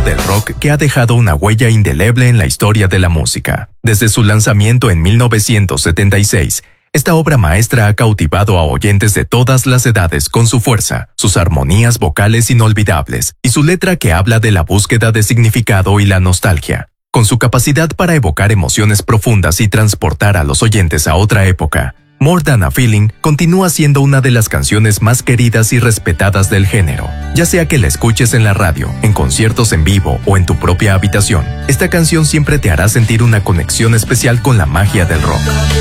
del rock que ha dejado una huella indeleble en la historia de la música. Desde su lanzamiento en 1976, esta obra maestra ha cautivado a oyentes de todas las edades con su fuerza, sus armonías vocales inolvidables y su letra que habla de la búsqueda de significado y la nostalgia. Con su capacidad para evocar emociones profundas y transportar a los oyentes a otra época, More Than a Feeling continúa siendo una de las canciones más queridas y respetadas del género. Ya sea que la escuches en la radio, en conciertos en vivo o en tu propia habitación, esta canción siempre te hará sentir una conexión especial con la magia del rock.